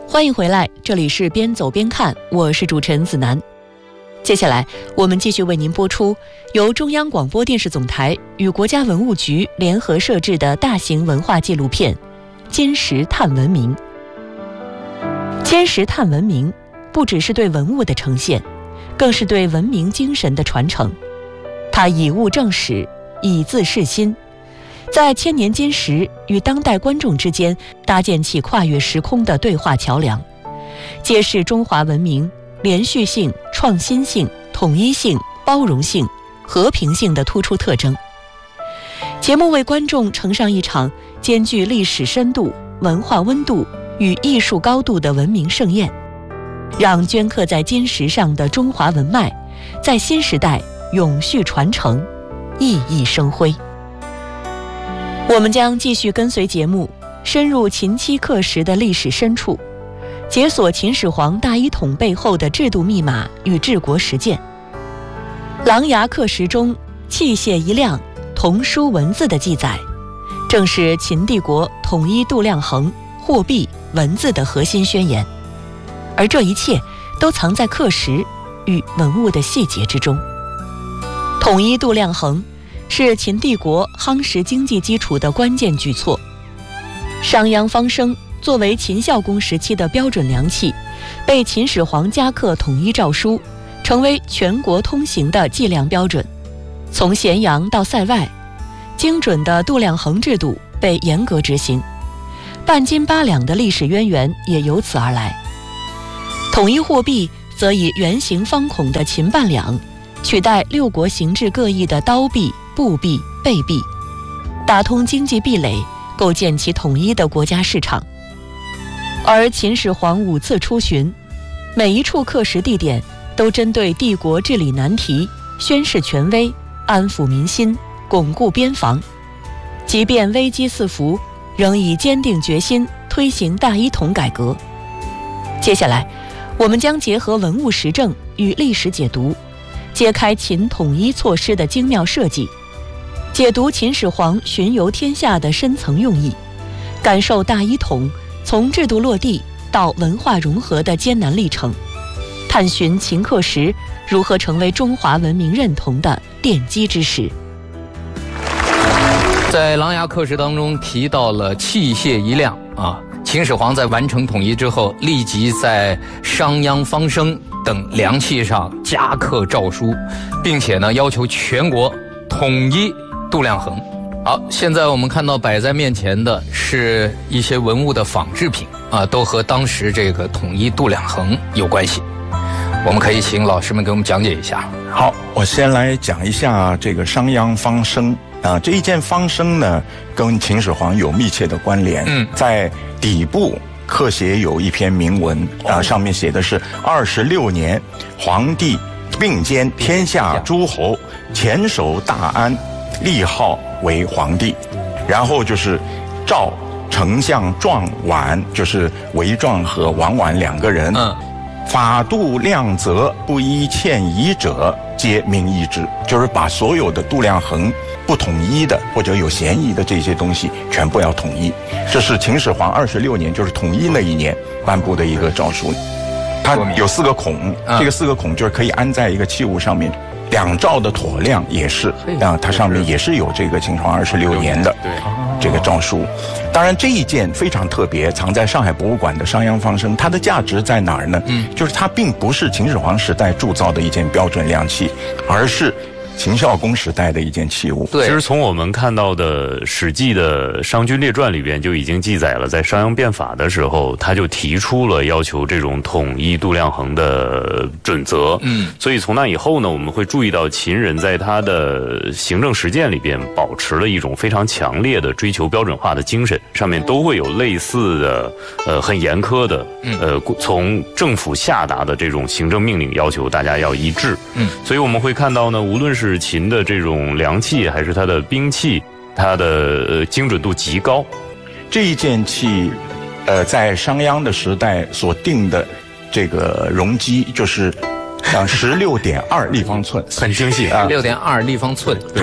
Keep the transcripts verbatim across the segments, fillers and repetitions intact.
欢迎回来，这里是边走边看，我是主持人子楠。接下来我们继续为您播出由中央广播电视总台与国家文物局联合摄制的大型文化纪录片《坚石探文明》。坚石探文明不只是对文物的呈现，更是对文明精神的传承。它以物证史，以字示心，在千年坚石与当代观众之间搭建起跨越时空的对话桥梁，揭示中华文明连续性、创新性、统一性、包容性、和平性的突出特征。节目为观众呈上一场兼具历史深度、文化温度与艺术高度的文明盛宴，让镌刻在坚石上的中华文脉在新时代永续传承，熠熠生辉。我们将继续跟随节目，深入秦期刻石的历史深处，解锁秦始皇大一统背后的制度密码与治国实践。琅琊刻石中器械一亮、铜书文字的记载，正是秦帝国统一度量衡、货币、文字的核心宣言，而这一切都藏在刻石与文物的细节之中。统一度量衡是秦帝国夯实经济基础的关键举措。商鞅方生作为秦孝公时期的标准量器，被秦始皇加刻统一诏书，成为全国通行的计量标准。从咸阳到塞外，精准的度量衡制度被严格执行，半斤八两的历史渊源也由此而来。统一货币则以圆形方孔的秦半两取代六国形制各异的刀币、布币、贝币，打通经济壁垒，构建其统一的国家市场。而秦始皇五次出巡，每一处刻石地点都针对帝国治理难题，宣示权威，安抚民心，巩固边防。即便危机四伏，仍以坚定决心推行大一统改革。接下来我们将结合文物实证与历史解读，揭开秦统一措施的精妙设计，解读秦始皇巡游天下的深层用意，感受大一统从制度落地到文化融合的艰难历程，探寻秦刻石如何成为中华文明认同的奠基之石。 在琅琊刻石当中提到了器械一亮啊，秦始皇在完成统一之后，立即在商鞅、方生等良器上加刻诏书，并且呢要求全国统一度量衡。好，现在我们看到摆在面前的是一些文物的仿制品啊，都和当时这个统一度量衡有关系。我们可以请老师们给我们讲解一下。 好，我先来讲一下这个商鞅方生啊，这一件方生呢跟秦始皇有密切的关联。嗯，在底部刻写有一篇铭文啊，上面写的是二十六年，皇帝并兼天下诸侯，前守大安，立号为皇帝。然后就是赵丞相壮绾，就是韦壮和王绾两个人。嗯，法度量则不依欠夷者，皆明议之，就是把所有的度量衡不统一的或者有嫌疑的这些东西全部要统一。这是秦始皇二十六年，就是统一那一年颁布的一个诏书。它有四个孔，这个四个孔就是可以安在一个器物上面。两兆的妥量也是啊，它上面也是有这个秦始皇二十六年的这个诏书。当然这一件非常特别，藏在上海博物馆的商鞅方生，它的价值在哪儿呢？嗯，就是它并不是秦始皇时代铸造的一件标准量器，而是秦孝公时代的一件器物。 对，其实从我们看到的《史记》的《商君列传》里边就已经记载了，在商鞅变法的时候，他就提出了要求这种统一度量衡的准则。嗯，所以从那以后呢，我们会注意到秦人在他的行政实践里边保持了一种非常强烈的追求标准化的精神，上面都会有类似的呃很严苛的呃从政府下达的这种行政命令，要求大家要一致。嗯，所以我们会看到呢，无论是秦的这种良器还是它的兵器，它的呃精准度极高。 这一件器呃在商鞅的时代所定的这个容积就是啊十六点二立方寸， 很精细啊，六点二立方寸。 它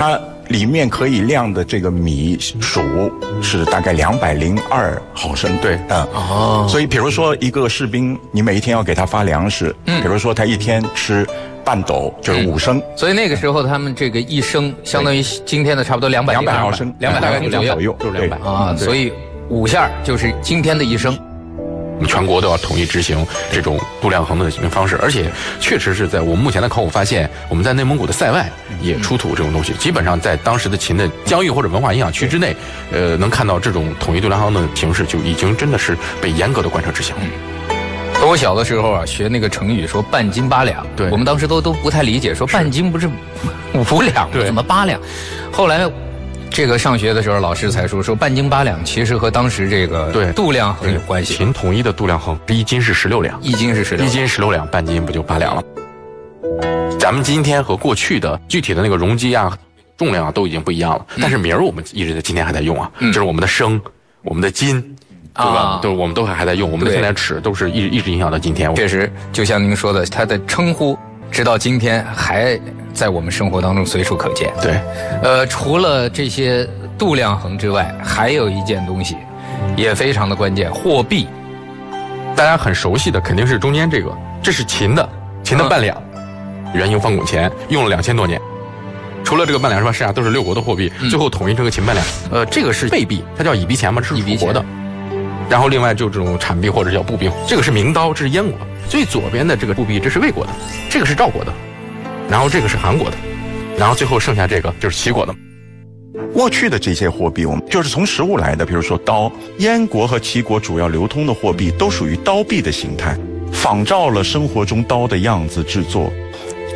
里面可以量的这个米数是大概两百零二毫升。 对， 嗯， 哦， 所以比如说一个士兵，你每一天要给他发粮食，嗯，比如说他一天吃半斗，就是五升。 嗯、所以那个时候他们这个一升相当于今天的差不多两百两百毫升， 两百大概左右， 就是两百啊，所以五下就是今天的一升。 我们全国都要统一执行这种度量衡的行方式，而且确实是在我们目前的考古发现，我们在内蒙古的塞外也出土这种东西，基本上在当时的秦的疆域或者文化影响区之内，呃，能看到这种统一度量衡的形式，就已经真的是被严格的贯彻执行。 我小的时候啊，学那个成语说半斤八两， 对， 我们当时都都不太理解，说半斤不是五两，怎么八两？后来。这个上学的时候，老师才说说半斤八两，其实和当时这个对度量衡有关系。 秦统一的度量衡，一斤是十六两， 一斤是十六， 一斤十六两，半斤不就八两了？咱们今天和过去的具体的那个容积啊、重量啊都已经不一样了，嗯、但是名儿我们一直在今天还在用啊，嗯、就是我们的升、我们的斤，对吧？啊、都我们都还在用，我们的现在尺都是一直一直影响到今天。 确实，就像您说的，它的称呼直到今天还在我们生活当中随处可见。 对， 呃，除了这些度量衡之外，还有一件东西也非常的关键，货币。 大家很熟悉的肯定是中间这个，这是秦的秦的半两，嗯、圆形方拱钱，用了两千多年。除了这个半两之外，剩下都是六国的货币，嗯、最后统一成个秦半两。呃，这个是贝币，它叫乙币钱嘛，这是楚国的。然后另外就这种产币或者叫步兵，这个是明刀，这是燕国。最左边的这个步币，这是魏国的，这个是赵国的，然后这个是韩国的，然后最后剩下这个就是齐国的。 过去的这些货币，我们就是从实物来的，比如说刀，燕国和齐国主要流通的货币都属于刀币的形态，仿照了生活中刀的样子制作。